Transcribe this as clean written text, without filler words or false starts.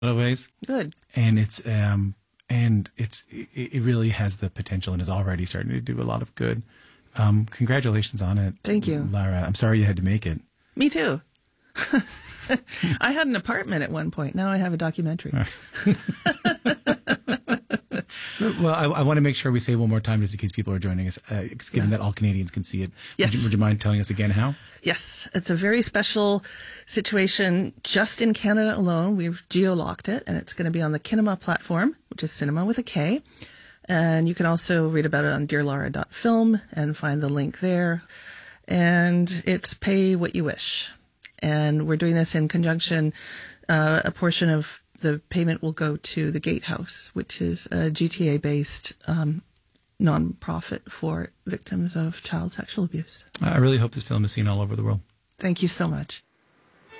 of ways. Good. And it really has the potential and is already starting to do a lot of good. Congratulations on it. Thank you, Lara. I'm sorry you had to make it. Me too. I had an apartment at one point. Now I have a documentary. Well, I want to make sure we say one more time just in case people are joining us, given that all Canadians can see it. Yes. Would you mind telling us again how? Yes, it's a very special situation just in Canada alone. We've geo-locked it, and it's going to be on the Kinema platform, which is cinema with a K. And you can also read about it on dearlara.film and find the link there. And it's pay what you wish. And we're doing this in conjunction. A portion of the payment will go to the Gatehouse, which is a GTA-based nonprofit for victims of child sexual abuse. I really hope this film is seen all over the world. Thank you so much.